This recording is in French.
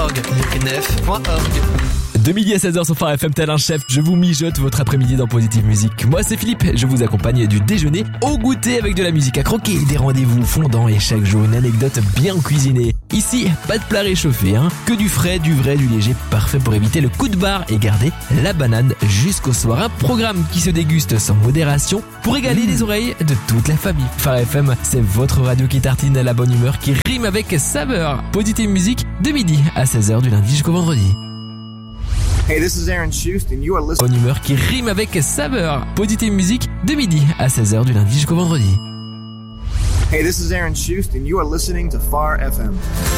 9.org, 9.org. De midi à 16h sur Phare FM, tel un chef, je vous mijote votre après-midi dans Positive Musique. Moi c'est Philippe, je vous accompagne du déjeuner au goûter avec de la musique à croquer, des rendez-vous fondants et chaque jour une anecdote bien cuisinée. Ici, pas de plat réchauffé, que du frais, du vrai, du léger, parfait pour éviter le coup de barre et garder la banane jusqu'au soir. Un programme qui se déguste sans modération pour régaler les oreilles de toute la famille. Phare FM, c'est votre radio qui tartine la bonne humeur qui rime avec saveur. Positive Musique, de midi à 16h du lundi jusqu'au vendredi. Hey, this is Aaron Schust and you are listening. Bonne humeur qui rime avec saveur. Positive Musique de midi à 16h du lundi jusqu'au vendredi. Hey, this is Aaron Schust and you are listening to Phare FM.